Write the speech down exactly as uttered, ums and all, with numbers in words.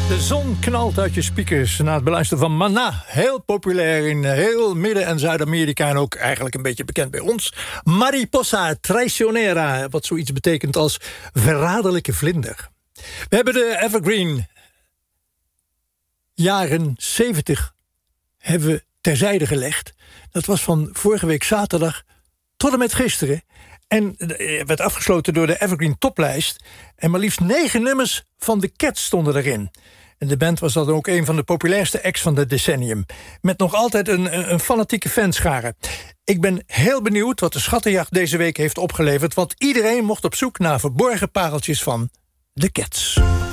De zon knalt uit je speakers na het beluisteren van Maná. Heel populair in heel Midden- en Zuid-Amerika en ook eigenlijk een beetje bekend bij ons. Mariposa traicionera, wat zoiets betekent als verraderlijke vlinder. We hebben de evergreen jaren zeventig hebben we terzijde gelegd. Dat was van vorige week zaterdag tot en met gisteren. En werd afgesloten door de Evergreen toplijst. En maar liefst negen nummers van The Cats stonden erin. En de band was dan ook een van de populairste acts van het decennium. Met nog altijd een, een fanatieke fanschare. Ik ben heel benieuwd wat de schattenjacht deze week heeft opgeleverd. Want iedereen mocht op zoek naar verborgen pareltjes van The Cats.